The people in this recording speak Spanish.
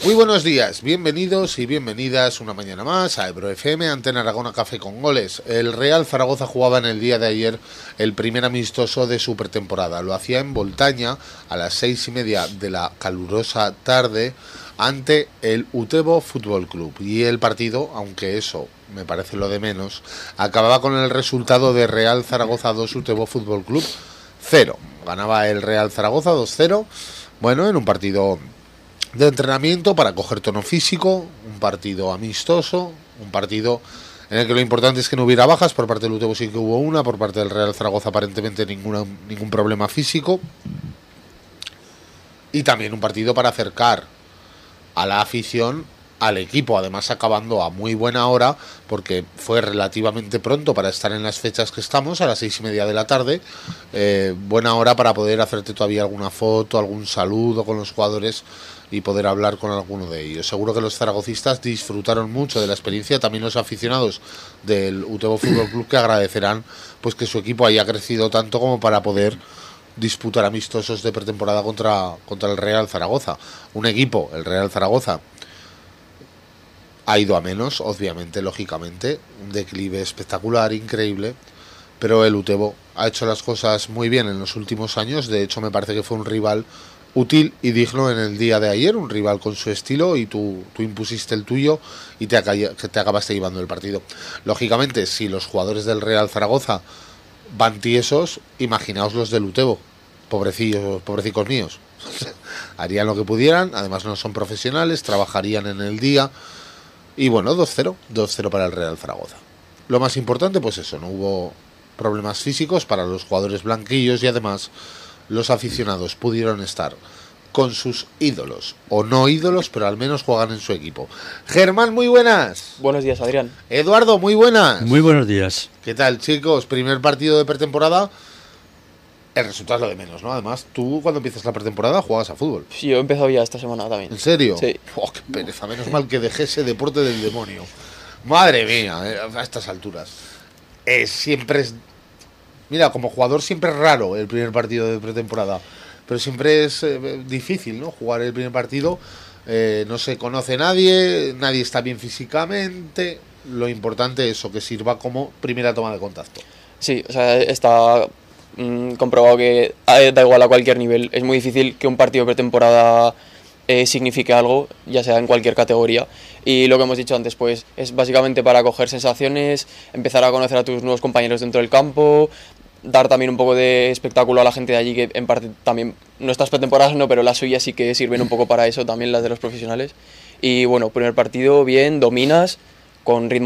Muy buenos días, bienvenidos y bienvenidas una mañana más a Ebro FM, Antena Aragona Café con Goles. El Real Zaragoza jugaba en el día de ayer el primer amistoso de su pretemporada. Lo hacía en Voltaña a las 6:30 de la calurosa tarde ante el Utebo Fútbol Club. Y el partido, aunque eso me parece lo de menos, acababa con el resultado de Real Zaragoza 2, Utebo Fútbol Club 0. Ganaba el Real Zaragoza 2-0, bueno, en un partido de entrenamiento para coger tono físico, un partido amistoso, un partido en el que lo importante es que no hubiera bajas. Por parte del Utebo sí que hubo una, por parte del Real Zaragoza aparentemente ningún problema físico, y también un partido para acercar a la afición al equipo, además acabando a muy buena hora, porque fue relativamente pronto para estar en las fechas que estamos, a las 6:30 de la tarde, buena hora para poder hacerte todavía alguna foto, algún saludo con los jugadores y poder hablar con alguno de ellos. Seguro que los zaragocistas disfrutaron mucho de la experiencia, también los aficionados del Utebo Fútbol Club, que agradecerán pues que su equipo haya crecido tanto como para poder disputar amistosos de pretemporada contra el Real Zaragoza. Un equipo, el Real Zaragoza, ha ido a menos, obviamente, lógicamente, un declive espectacular, increíble, pero el Utebo ha hecho las cosas muy bien en los últimos años. De hecho, me parece que fue un rival útil y digno en el día de ayer, un rival con su estilo, y tú impusiste el tuyo y te acabaste llevando el partido. Lógicamente, si los jugadores del Real Zaragoza van tiesos, imaginaos los del Utebo, pobrecicos míos. Harían lo que pudieran, además no son profesionales, trabajarían en el día. Y bueno, 2-0 para el Real Zaragoza. Lo más importante, pues eso, no hubo problemas físicos para los jugadores blanquillos, y además los aficionados pudieron estar con sus ídolos, o no ídolos, pero al menos juegan en su equipo. Germán, muy buenas. Buenos días, Adrián. Eduardo, muy buenas. Muy buenos días. ¿Qué tal, chicos? Primer partido de pretemporada. El resultado es lo de menos, ¿no? Además, tú cuando empiezas la pretemporada juegas a fútbol. Sí, yo he empezado ya esta semana también. ¿En serio? Sí. Oh, qué pereza, menos mal que dejé ese deporte del demonio. Madre mía, a estas alturas. Siempre es... Mira, como jugador siempre es raro el primer partido de pretemporada, pero siempre es difícil, ¿no? Jugar el primer partido, no se conoce nadie está bien físicamente. Lo importante es eso, que sirva como primera toma de contacto. Sí, o sea, está comprobado que da igual a cualquier nivel. Es muy difícil que un partido de pretemporada signifique algo, ya sea en cualquier categoría. Y lo que hemos dicho antes, pues es básicamente para coger sensaciones, empezar a conocer a tus nuevos compañeros dentro del campo, dar también un poco de espectáculo a la gente de allí, que en parte también nuestras pretemporadas no, pero las suyas sí que sirven un poco para eso, también las de los profesionales. Y bueno, primer partido bien, dominas, con ritmo